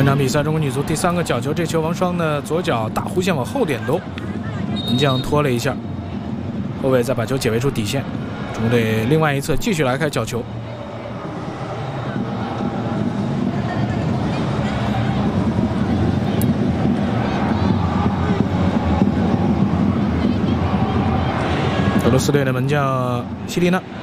本场比赛，中国女足第3个角球，这球王霜呢左脚大弧线往后点兜，门将拖了一下，后卫再把球解围出底线。中国队另外一侧继续来开角球。俄罗斯队的门将希利娜